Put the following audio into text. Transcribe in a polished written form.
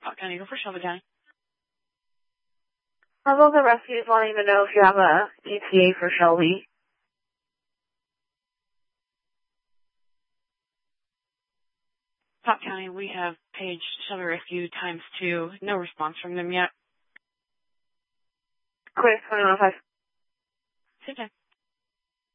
Pot County, go for Shelby County. Hoboken Rescue is wanting to know if you have a GPA for Shelby. Pot County, we have paged Shelby Rescue ×2. No response from them yet. Quick, 2105. Same time.